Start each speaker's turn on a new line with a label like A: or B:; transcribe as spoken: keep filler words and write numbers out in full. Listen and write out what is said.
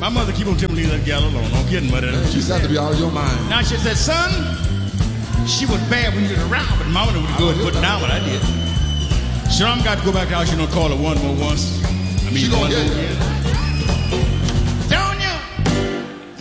A: My mother keep on telling me to leave that gal alone. Don't get mother.
B: She got to be out of your mind.
A: Now she said, son, she was bad when you was around, but mama would go and put down what I did. So I'm got to go back out. She don't call her one more once. I mean,
B: she
A: one
B: gonna
A: more.
B: get it.